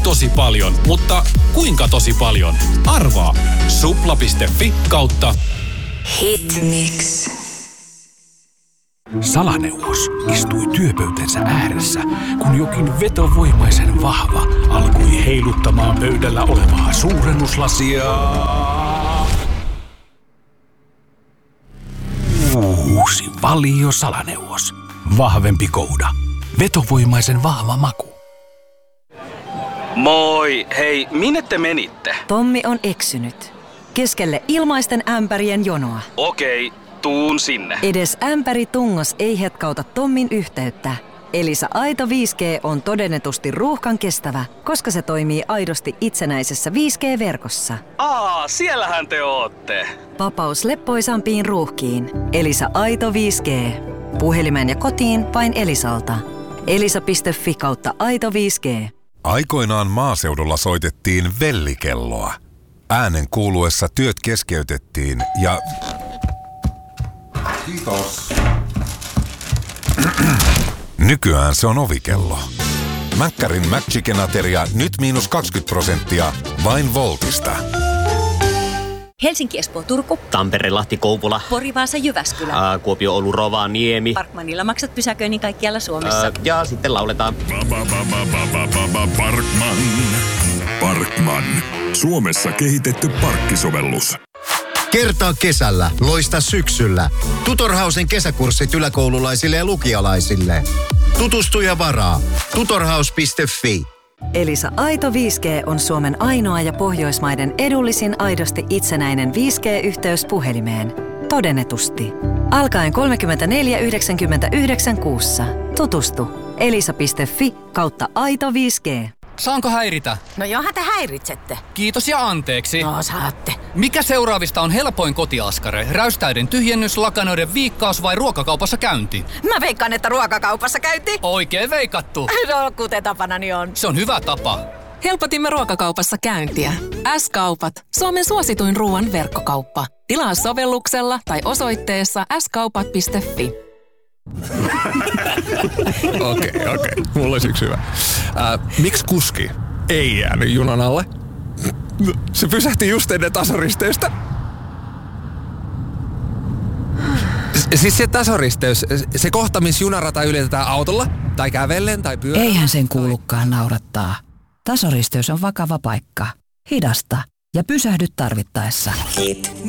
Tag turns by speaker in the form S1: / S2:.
S1: tosi paljon, mutta kuinka tosi paljon? Arvaa supla.fi/.
S2: Hitmix.
S3: Salaneuvos istui työpöytänsä ääressä, kun jokin vetovoimaisen vahva alkoi heiluttamaan pöydällä olevaa suurennuslasia. Uusi Valio Salaneuvos. Vahvempi kouda. Vetovoimaisen vahva maku.
S4: Moi! Hei, minne te menitte?
S5: Tommi on eksynyt. Keskelle ilmaisten ämpärien jonoa.
S4: Okei, tuun sinne.
S5: Edes ämpäri tungos ei hetkauta Tommin yhteyttä. Elisa Aito 5G on todennetusti ruuhkan kestävä, koska se toimii aidosti itsenäisessä 5G-verkossa.
S4: Siellähän te ootte.
S5: Vapaus leppoisampiin ruuhkiin. Elisa Aito 5G. Puhelimeen ja kotiin vain Elisalta. Elisa.fi/Aito 5G.
S6: Aikoinaan maaseudulla soitettiin vellikelloa. Äänen kuuluessa työt keskeytettiin ja... Kiitos. Nykyään se on ovikello. Mäkkärin McChicken-ateria nyt -20% vain Voltista.
S7: Helsinki, Espoo, Turku.
S8: Tampere, Lahti, Kouvola.
S7: Pori, Vaasa, Jyväskylä.
S8: Kuopio, Oulu, Rovaniemi.
S7: Parkmanilla maksat pysäköinnin kaikkialla Suomessa.
S8: Ja sitten lauletaan.
S9: Parkman. Suomessa kehitetty parkkisovellus.
S10: Kertaa kesällä, loista syksyllä. Tutorhausen kesäkurssit yläkoululaisille ja lukialaisille. Tutustu ja varaa. Tutorhaus.fi.
S5: Elisa Aito 5G on Suomen ainoa ja Pohjoismaiden edullisin aidosti itsenäinen 5G-yhteys puhelimeen. Todennetusti. Alkaen 34,99 kuussa. Tutustu. Elisa.fi/Aito 5G.
S11: Saanko häiritä?
S2: No johan te häiritsette.
S11: Kiitos ja anteeksi.
S2: No saatte.
S11: Mikä seuraavista on helpoin kotiaskare? Räystäiden tyhjennys, lakanoiden viikkaus vai ruokakaupassa käynti?
S2: Mä veikkaan, että ruokakaupassa käynti.
S11: Oikein veikattu.
S2: No kuten tapanani on.
S11: Se on hyvä tapa.
S12: Helpotimme ruokakaupassa käyntiä. S-kaupat. Suomen suosituin ruoan verkkokauppa. Tilaa sovelluksella tai osoitteessa skaupat.fi.
S13: Okei. Mulla olisi yksi hyvä. Miksi kuski ei jäänyt junan alle? Se pysähti just ennen tasoristeistä. Siis se tasoristeys, se kohta, missä junarata ylitetään autolla, tai kävellen, tai pyörällä.
S14: Eihän sen kuulukaan naurattaa. Tasoristeys on vakava paikka. Hidasta ja pysähdy tarvittaessa.